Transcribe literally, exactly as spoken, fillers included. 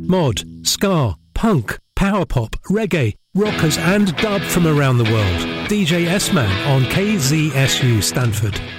mod, ska, punk, power pop, reggae, rockers and dub from around the world. D J S-Man on K Z S U Stanford.